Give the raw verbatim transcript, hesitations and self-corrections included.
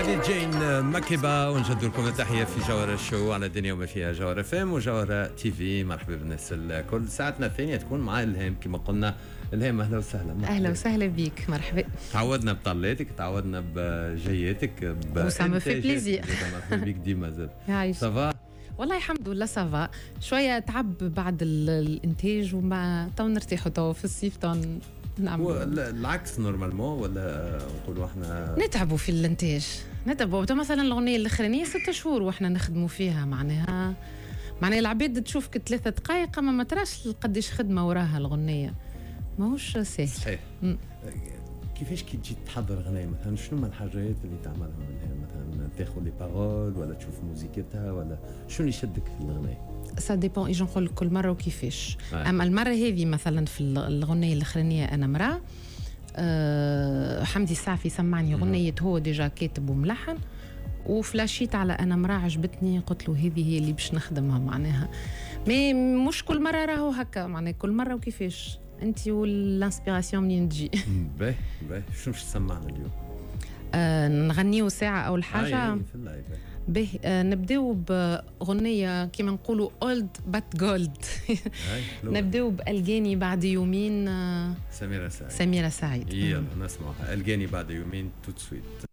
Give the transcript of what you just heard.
ليدي جين ماكيبا، ونجد لكم التحيه في جوهره الشو على الدنيا وما فيها، جوهره فام وجوهره تي في. مرحبا بالناس الكل. ساعتنا الثانيه تكون مع الهام كما قلنا. الهام اهلا وسهلا. مرحبا. اهلا وسهلا بيك. مرحبا. تعودنا بطلاتك، تعودنا بجياتك، وسام في بليزير. مرحبا بيك ديما زاد. صافا والله الحمد لله سافا. شويه تعب بعد الانتاج وما تو نرتاحوا تو في الصيف تو نعملوا العكس نورمالمون، ولا نقولوا احنا نتعبوا في الانتاج. نتعبوا مثلا الاغنيه الاخرانيه ستة شهور واحنا نخدموا فيها، معناها معناها العباد تشوفك ثلاثة دقائق اما ما تراش قديش خدمه وراها الاغنيه، ماهوش سهل. صحيح. كيفاش كي تجي تحضر غنايه مثلا، شنو هما الحاجات اللي تعملها مثلا؟ تاخذ لي بارول ولا تشوف موزيكتها، ولا شنو اللي يشدك في الغنايه؟ سا ديبون، اجي نقول كل مره وكيفاش. آه. اما المره هذه مثلا في الاغنيه الاخرانيه انا مراه، أه حمدي السعفي سمعني اغنيه هو ديجا كاتب وملحن، وفلاشيت على انا مراه عجبتني، قلت له هذه هي اللي باش نخدمها معناها. مي مش كل مره راهو هكا، معناها كل مره وكيفاش انت والانسبيراسيون منين تجي. باهي باهي. شنو باش تسمعنا اليوم؟ آه نغنيو ساعه اول حاجه. آه في اللايف. به آه نبداو بأغنية كما نقولوا اولد بات جولد. نبداو بألقاني بعد يومين. آه سميرة سعيد. سميرة سعيد. يلا نسمعها. ألقاني بعد يومين توت سويت.